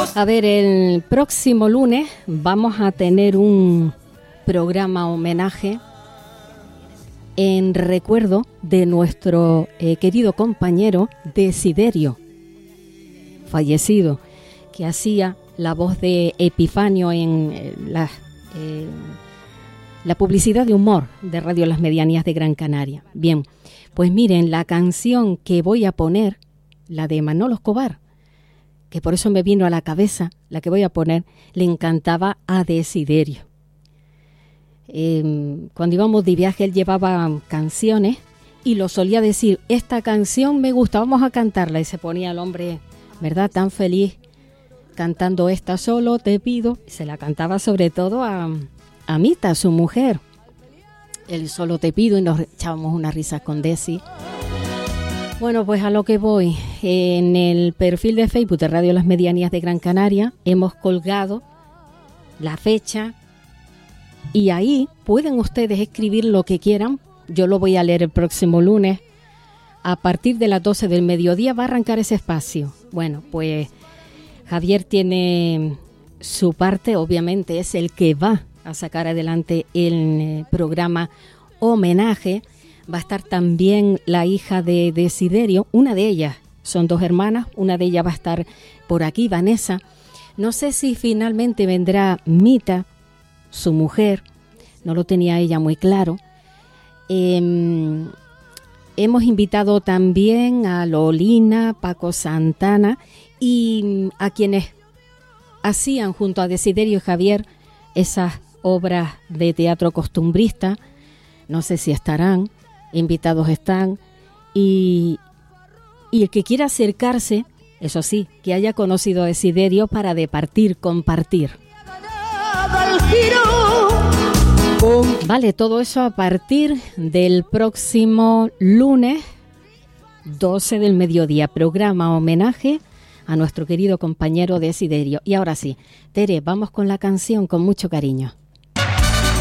A ver, el próximo lunes vamos a tener un programa homenaje en recuerdo de nuestro querido compañero Desiderio, fallecido, que hacía la voz de Epifanio en la publicidad de humor de Radio Las Medianías de Gran Canaria. Bien, pues miren, la canción que voy a poner, la de Manolo Escobar, que por eso me vino a la cabeza, la que voy a poner, le encantaba a Desiderio. Cuando íbamos de viaje él llevaba canciones y lo solía decir, esta canción me gusta, vamos a cantarla, y se ponía el hombre, ¿verdad?, tan feliz cantando esta, solo te pido, y se la cantaba sobre todo a Mita, su mujer, el solo te pido, y nos echábamos unas risas con Desi. Bueno, pues a lo que voy, en el perfil de Facebook de Radio Las Medianías de Gran Canaria hemos colgado la fecha y ahí pueden ustedes escribir lo que quieran. Yo lo voy a leer el próximo lunes. A partir de las 12 del mediodía va a arrancar ese espacio. Bueno, pues Javier tiene su parte, obviamente es el que va a sacar adelante el programa homenaje. Va a estar también la hija de Desiderio, una de ellas, son dos hermanas, una de ellas va a estar por aquí, Vanessa. No sé si finalmente vendrá Mita, su mujer, no lo tenía ella muy claro. Hemos invitado también a Lolina, Paco Santana y a quienes hacían junto a Desiderio y Javier esas obras de teatro costumbrista. No sé si estarán, invitados están, y el que quiera acercarse, eso sí, que haya conocido a Desiderio para compartir. Vale, todo eso a partir del próximo lunes 12 del mediodía, programa homenaje a nuestro querido compañero Desiderio. Y ahora sí, Tere, vamos con la canción con mucho cariño.